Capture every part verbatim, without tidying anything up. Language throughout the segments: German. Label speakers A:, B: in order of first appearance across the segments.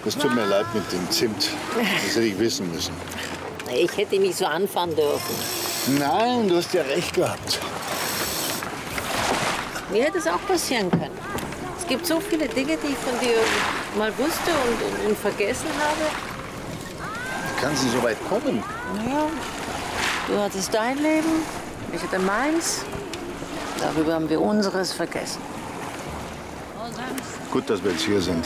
A: Das tut mir leid mit dem Zimt. Das hätte ich wissen müssen.
B: Ich hätte nicht so anfahren dürfen.
A: Nein, du hast ja recht gehabt.
B: Mir hätte es auch passieren können. Es gibt so viele Dinge, die ich von dir mal wusste und, und, und vergessen habe.
A: Wie kann sie so weit kommen?
B: Naja, du hattest dein Leben, ich hatte meins. Darüber haben wir unseres vergessen.
A: Gut, dass wir jetzt hier sind.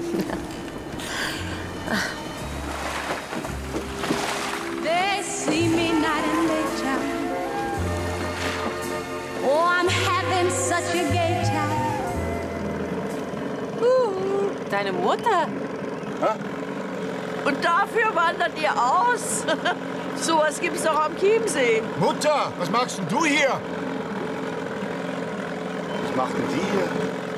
C: They see me night and day, child. Oh, I'm having such a gay time.
B: Uh, deine Mutter?
A: Ha?
B: Und dafür wandert ihr aus? Sowas gibt's doch am Chiemsee.
D: Mutter, was machst denn du hier?
A: Was macht denn die hier?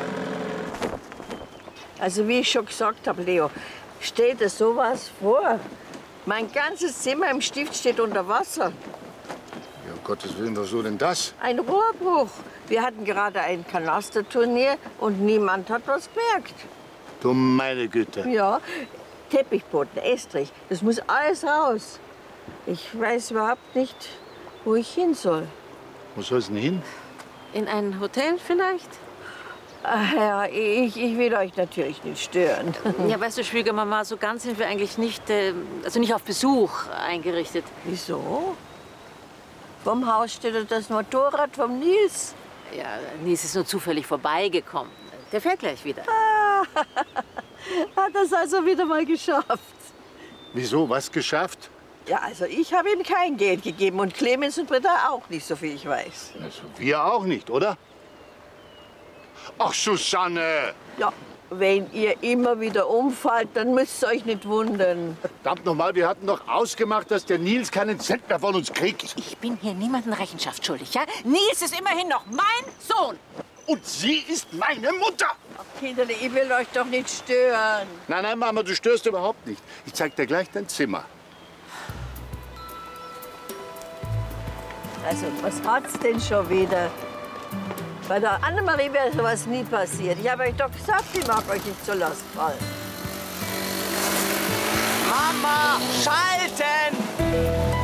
E: Also wie ich schon gesagt habe, Leo, stell dir sowas vor. Mein ganzes Zimmer im Stift steht unter Wasser.
A: Ja, um Gottes Willen, wieso denn das?
E: Ein Rohrbruch. Wir hatten gerade ein Kanasterturnier und niemand hat was gemerkt.
A: Du meine Güte.
E: Ja, Teppichboden, Estrich, das muss alles raus. Ich weiß überhaupt nicht, wo ich hin soll.
A: Wo soll's denn hin?
B: In ein Hotel vielleicht?
E: Ach ja, ich, ich will euch natürlich nicht stören.
B: Ja, weißt du, Schwiegermama, so ganz sind wir eigentlich nicht, äh, also nicht auf Besuch eingerichtet.
E: Wieso? Vom Haus steht das Motorrad vom Nils.
B: Ja, Nils ist nur zufällig vorbeigekommen. Der fährt gleich wieder.
E: Ah, hat das also wieder mal geschafft.
A: Wieso? Was geschafft?
E: Ja, also ich habe ihm kein Geld gegeben und Clemens und Britta auch nicht, so viel ich weiß.
A: Also wir auch nicht, oder? Ach, Susanne!
E: Ja, wenn ihr immer wieder umfallt, dann müsst ihr euch nicht wundern.
A: Verdammt nochmal, wir hatten doch ausgemacht, dass der Nils keinen Cent mehr von uns kriegt.
B: Ich bin hier niemandem Rechenschaft schuldig, ja? Nils ist immerhin noch mein Sohn.
A: Und sie ist meine Mutter!
E: Ach, Kinderle, ich will euch doch nicht stören.
A: Nein, nein, Mama, du störst überhaupt nicht. Ich zeig dir gleich dein Zimmer.
E: Also, was hat's denn schon wieder? Bei der Annemarie wäre sowas nie passiert. Ich habe euch doch gesagt, ich mag euch nicht zur Last fallen.
F: Mama, schalten!